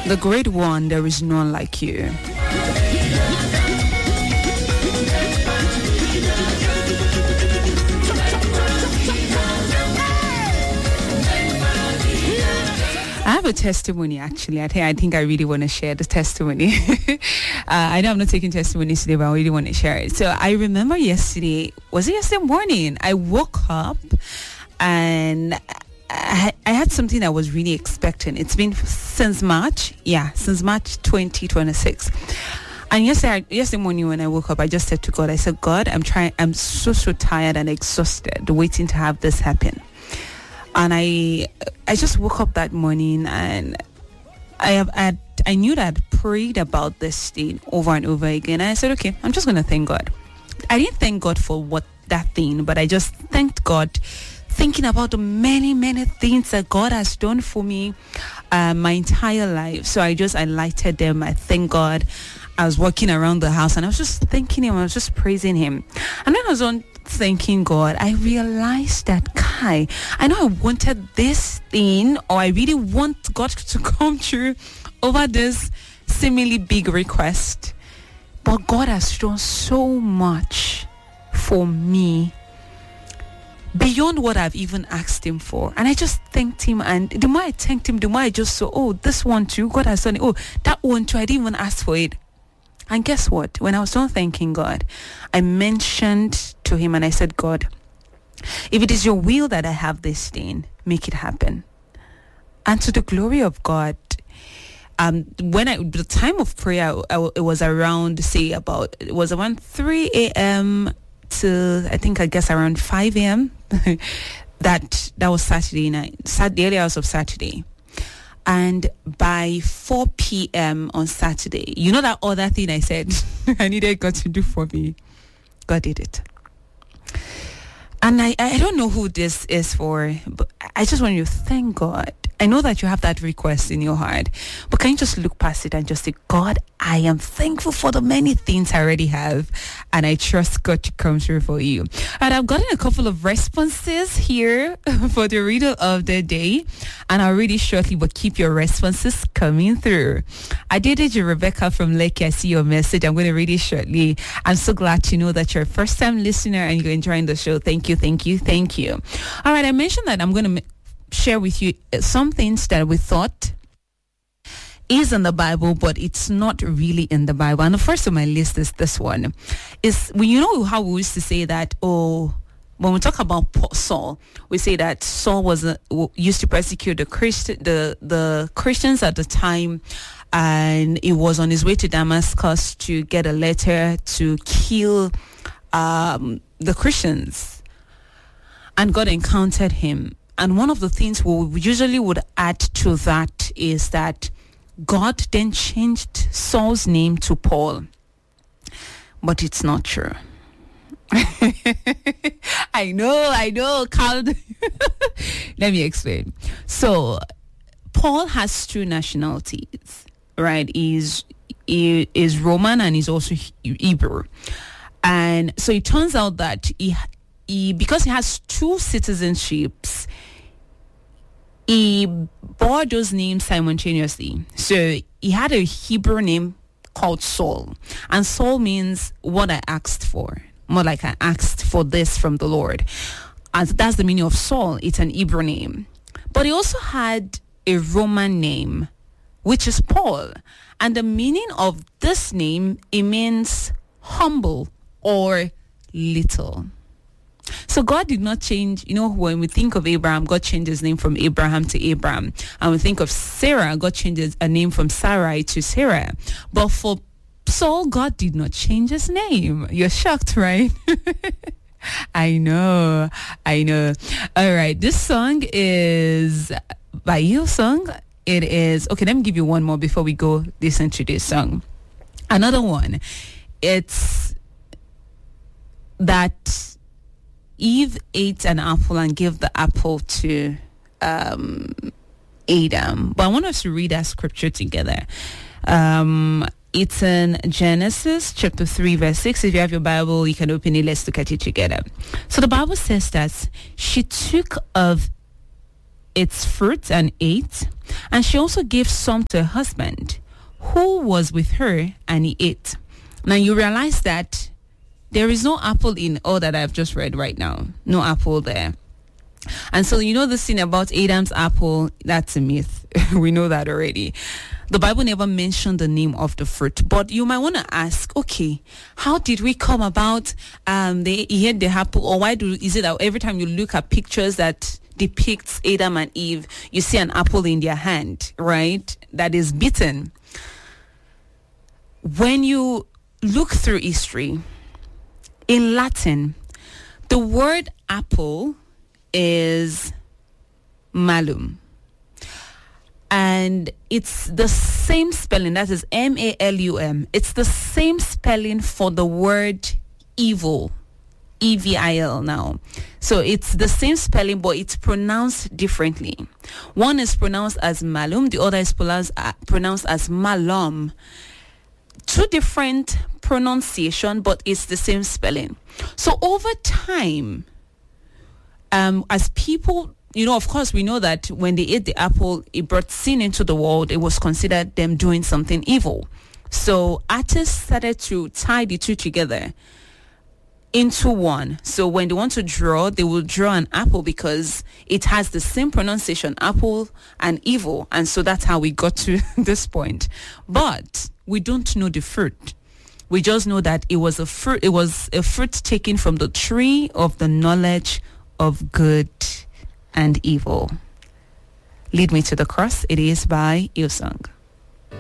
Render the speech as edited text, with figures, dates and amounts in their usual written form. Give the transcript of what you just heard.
The great one, there is none like you. I have a testimony, actually. I think I really want to share the testimony. I know I'm not taking testimonies today, but I really want to share it. So I remember yesterday morning, I woke up and I had something I was really expecting. It's been since March 2026. And yesterday morning when I woke up, I just said to God, I said, God, I'm so tired and exhausted waiting to have this happen. And I just woke up that morning and I knew that I'd prayed about this thing over and over again. And I said, okay, I'm just going to thank God. I didn't thank God for that thing, but I just thanked God, thinking about the many, many things that God has done for me my entire life. So I lighted them. I thank God. I was walking around the house and I was just thanking him. I was just praising him. And when I was on thanking God, I realized that, Kai, I know I wanted this thing, or I really want God to come true over this seemingly big request. But God has done so much for me beyond what I've even asked him for. And I just thanked him. And the more I thanked him, the more I just saw, this one too, God has done it. Oh, that one too, I didn't even ask for it. And guess what? When I was done thanking God, I mentioned to him and I said, God, if it is your will that I have this thing, make it happen. And to the glory of God, the time of prayer, it was around 3 a.m. to around 5 a.m. that was Saturday night, the early hours of Saturday. And by 4 p.m. on Saturday, you know that other thing I said I needed God to do for me? God did it. And I don't know who this is for, but I just want you to thank God. I know that you have that request in your heart, but can you just look past it and just say, God, I am thankful for the many things I already have, and I trust God to come through for you. And I've gotten a couple of responses here for the riddle of the day, and I'll read it shortly, but keep your responses coming through. I did it, Rebecca from Lekki. I see your message. I'm going to read it shortly. I'm so glad to know that you're a first-time listener and you're enjoying the show. Thank you. All right, I mentioned that I'm going to share with you some things that we thought is in the Bible, but it's not really in the Bible. And the first on my list is this one. You know how we used to say that, when we talk about Saul, we say that Saul used to persecute the Christians at the time, and he was on his way to Damascus to get a letter to kill the Christians. And God encountered him. And one of the things we usually would add to that is that God then changed Saul's name to Paul. But it's not true. I know. Carl. Let me explain. So Paul has two nationalities, right? He is Roman and he's also Hebrew. And so it turns out that because he has two citizenships, he bore those names simultaneously. So he had a Hebrew name called Saul. And Saul means what I asked for. More like I asked for this from the Lord. And that's the meaning of Saul. It's an Hebrew name. But he also had a Roman name, which is Paul. And the meaning of this name, it means humble or little. So God did not change, when we think of Abraham, God changed his name from Abraham to Abram. And we think of Sarah, God changed a name from Sarai to Sarah. But for Saul, God did not change his name. You're shocked, right? I know. All right, this song is by Hillsong. It is, okay, let me give you one more before we go listen to this song. Another one, it's that Eve ate an apple and gave the apple to Adam. But I want us to read that scripture together. It's in Genesis chapter 3 verse 6. If you have your Bible, you can open it. Let's look at it together. So the Bible says that she took of its fruit and ate. And she also gave some to her husband, who was with her, and he ate. Now you realize that there is no apple in all that I've just read right now. No apple there. And so you know the thing about Adam's apple, that's a myth. We know that already. The Bible never mentioned the name of the fruit. But you might want to ask, okay, how did we come about he ate the apple? Or is it that every time you look at pictures that depicts Adam and Eve, you see an apple in their hand, right? That is bitten. When you look through history, in Latin, the word apple is malum. And it's the same spelling, that is M-A-L-U-M. It's the same spelling for the word evil, E-V-I-L now. So it's the same spelling, but it's pronounced differently. One is pronounced as malum, the other is pronounced as malum. Two different pronunciation, but it's the same spelling. So over time, as people, of course, we know that when they ate the apple, it brought sin into the world. It was considered them doing something evil. So artists started to tie the two together into one. So when they want to draw, they will draw an apple because it has the same pronunciation, apple and evil. And so that's how we got to this point. But we don't know the fruit. We just know that it was a fruit. It was a fruit taken from the tree of the knowledge of good and evil. Lead Me to the Cross. It is by Hillsong.